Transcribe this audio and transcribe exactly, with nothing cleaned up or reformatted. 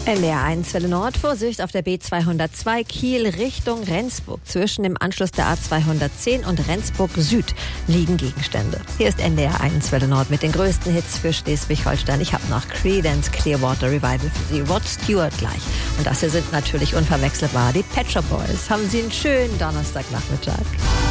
N D R eins Welle Nord, Vorsicht auf der B zweihundertzwei Kiel Richtung Rendsburg. Zwischen dem Anschluss der A zweihundertzehn und Rendsburg Süd liegen Gegenstände. Hier ist N D R eins Welle Nord mit den größten Hits für Schleswig-Holstein. Ich habe noch Creedence Clearwater Revival für Sie, Rod Stewart gleich. Und das hier sind natürlich unverwechselbar die Pet Shop Boys. Haben Sie einen schönen Donnerstagnachmittag.